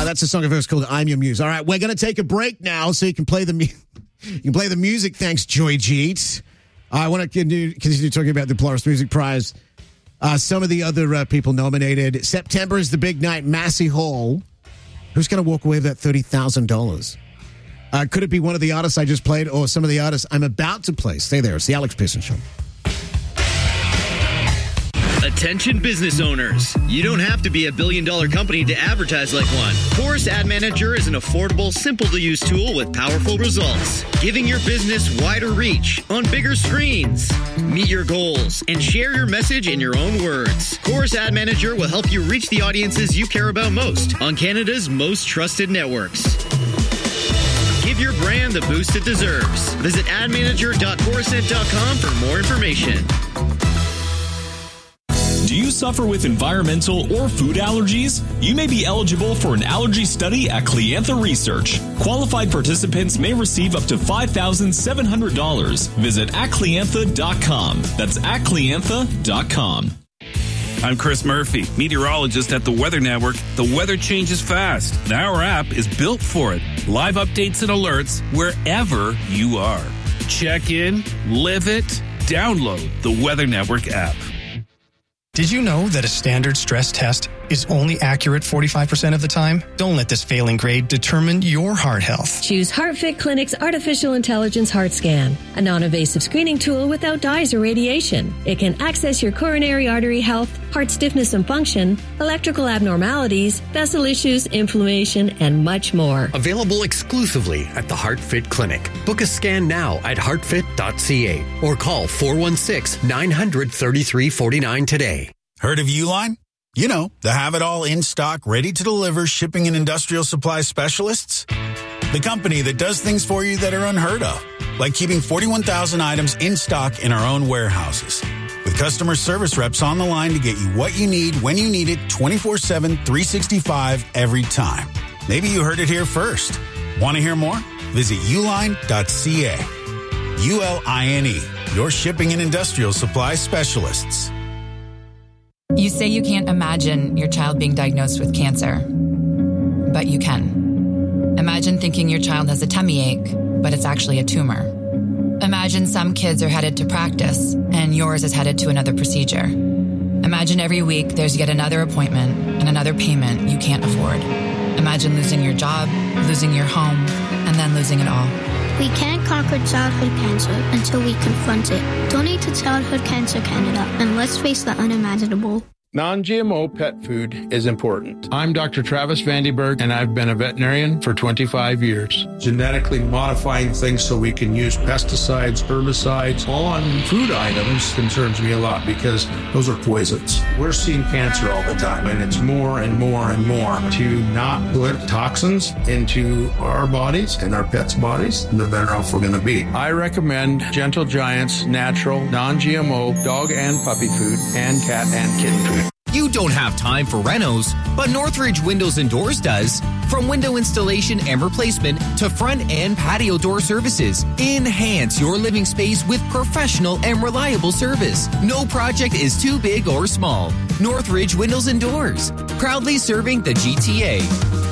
That's a song of hers called I'm Your Muse. All right, we're going to take a break now so you can play the music. Thanks, Joy Jeet. I want to continue talking about the Polaris Music Prize. Some of the other people nominated. September is the big night, Massey Hall. Who's going to walk away with that $30,000? Could it be one of the artists I just played or some of the artists I'm about to play? Stay there. It's the Alex Pearson Show. Attention business owners. You don't have to be a billion-dollar company to advertise like one. Chorus Ad Manager is an affordable, simple-to-use tool with powerful results, giving your business wider reach on bigger screens. Meet your goals and share your message in your own words. Chorus Ad Manager will help you reach the audiences you care about most on Canada's most trusted networks. Give your brand the boost it deserves. Visit admanager.corusent.com for more information. Do you suffer with environmental or food allergies? You may be eligible for an allergy study at Cliantha Research. Qualified participants may receive up to $5,700. Visit atcliantha.com. That's atcliantha.com. I'm Chris Murphy, meteorologist at the Weather Network. The weather changes fast, and our app is built for it. Live updates and alerts wherever you are. Check in, live it, download the Weather Network app. Did you know that a standard stress test is only accurate 45% of the time? Don't let this failing grade determine your heart health. Choose HeartFit Clinic's Artificial Intelligence Heart Scan, a non-invasive screening tool without dyes or radiation. It can access your coronary artery health, heart stiffness and function, electrical abnormalities, vessel issues, inflammation, and much more. Available exclusively at the HeartFit Clinic. Book a scan now at heartfit.ca or call 416-900-3349 today. Heard of Uline? You know, the have-it-all in-stock, ready-to-deliver shipping and industrial supply specialists. The company that does things for you that are unheard of, like keeping 41,000 items in stock in our own warehouses. With customer service reps on the line to get you what you need when you need it 24/7, 365 every time. Maybe you heard it here first. Want to hear more? Visit uline.ca. ULINE, your shipping and industrial supply specialists. You say you can't imagine your child being diagnosed with cancer, but you can. Imagine thinking your child has a tummy ache, but it's actually a tumor. Imagine some kids are headed to practice and yours is headed to another procedure. Imagine every week there's yet another appointment and another payment you can't afford. Imagine losing your job, losing your home, and then losing it all. We can't conquer childhood cancer until we confront it. Donate to Childhood Cancer Canada and let's face the unimaginable. Non-GMO pet food is important. I'm Dr. Travis Vandenberg, and I've been a veterinarian for 25 years. Genetically modifying things so we can use pesticides, herbicides on food items concerns me a lot because those are poisons. We're seeing cancer all the time, and it's more and more and more. To not put toxins into our bodies and our pets' bodies, the better off we're going to be. I recommend Gentle Giant's natural, non-GMO dog and puppy food and cat and kitten food. You don't have time for renos, but Northridge Windows and Doors does. From window installation and replacement to front and patio door services, enhance your living space with professional and reliable service. No project is too big or small. Northridge Windows and Doors, proudly serving the GTA.